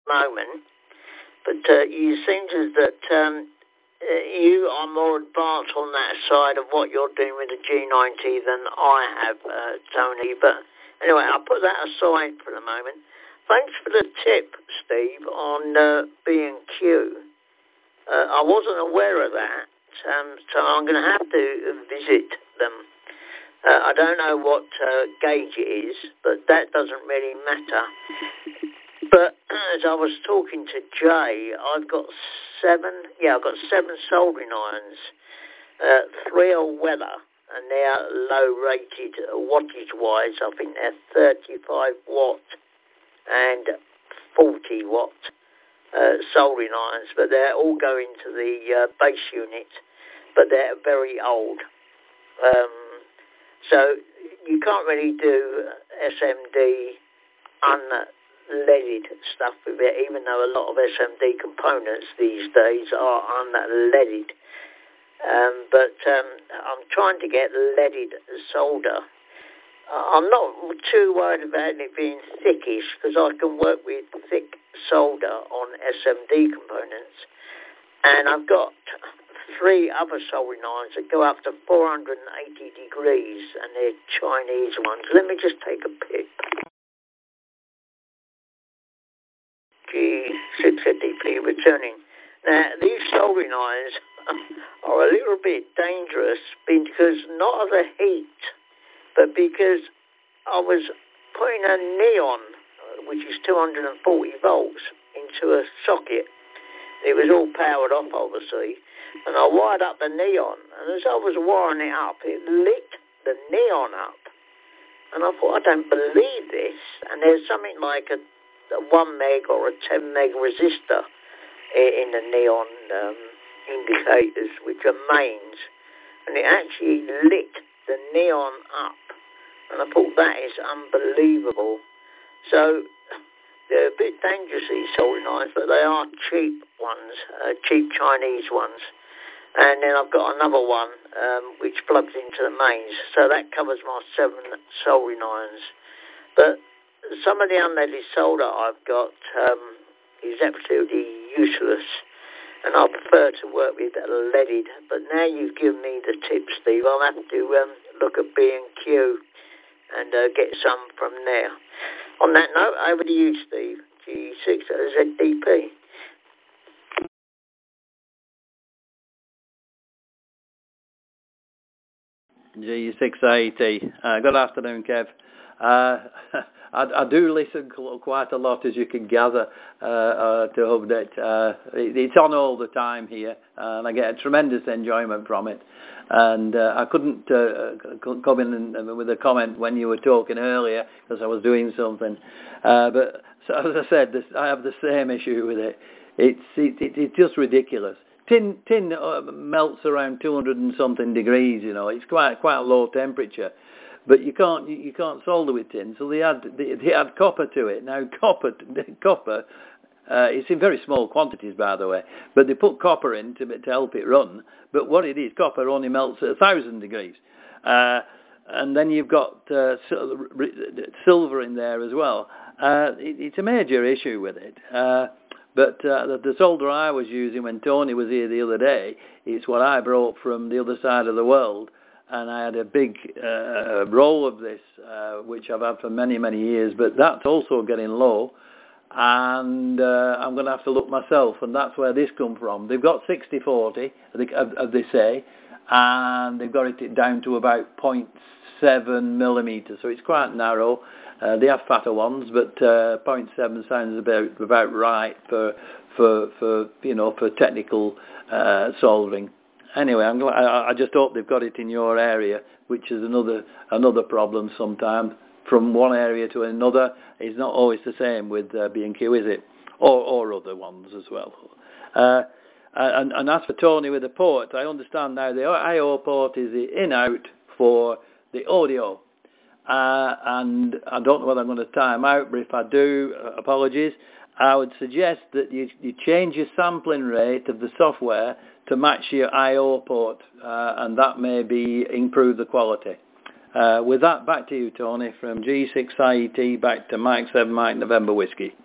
moment, but you seem to that you are more advanced on that side of what you're doing with the G90 than I have, Tony. But anyway, I'll put that aside for the moment. Thanks for the tip, Steve, on B&Q. I wasn't aware of that, so I'm going to have to visit them. I don't know what gauge it is, but that doesn't really matter. But as I was talking to Jay, I've got seven soldering irons. 3 are Weather, and they're low rated wattage-wise. I think they're 35 watt and 40 watt soldering irons, but they're all going to the base unit, but they're very old. So you can't really do SMD unleaded stuff with it, even though a lot of SMD components these days are unleaded. But I'm trying to get leaded solder. I'm not too worried about it being thickish, because I can work with thick solder on SMD components. And I've got 3 other soldering irons that go up to 480 degrees, and they're Chinese ones. Let me just take a pic. G650P returning. Now, these soldering irons are a little bit dangerous because not of the heat, but because I was putting a neon, which is 240 volts, into a socket. It was all powered off, obviously, and I wired up the neon, and as I was wiring it up, it lit the neon up. And I thought, I don't believe this. And there's something like a 1 meg or a 10 meg resistor in the neon indicators, which are mains, and it actually lit the neon up. And I thought, that is unbelievable. So they're a bit dangerous, these soldering irons, but they are cheap ones, cheap Chinese ones. And then I've got another one which plugs into the mains. So that covers my 7 soldering irons. But some of the unleaded solder I've got is absolutely useless. And I prefer to work with leaded. But now you've given me the tip, Steve, I'll have to look at B&Q and get some from there. On that note, over to you, Steve. G6ZDP. G680. Good afternoon, Kev. I do listen quite a lot, as you can gather, to Hubnet. It's on all the time here, and I get a tremendous enjoyment from it. And I couldn't come in with a comment when you were talking earlier because I was doing something. But so as I said, I have the same issue with it. It's just ridiculous. Tin melts around 200 and something degrees. You know, it's quite a low temperature. But you can't solder with tin, so they add copper to it. Now copper, it's in very small quantities, by the way, but they put copper in to help it run. But what it is, copper only melts at 1,000 degrees, and then you've got silver in there as well. It's a major issue with it. But the solder I was using when Tony was here the other day, it's what I brought from the other side of the world. And I had a big roll of this, which I've had for many, many years, but that's also getting low, and I'm going to have to look myself, and that's where this come from. They've got 60-40, as they say, and they've got it down to about 0.7 millimetres, so it's quite narrow. They have fatter ones, but 0.7 sounds about right for technical soldering. Anyway, I just hope they've got it in your area, which is another problem sometimes. From one area to another, it's not always the same with B&Q, is it? Or other ones as well. And as for Tony with the port, I understand now the I/O port is the in-out for the audio. And I don't know whether I'm going to time out, but if I do, apologies. I would suggest that you change your sampling rate of the software to match your I/O port, and that may improve the quality. With that, back to you, Tony, from G6IET back to Mike 7 Mike November Whiskey.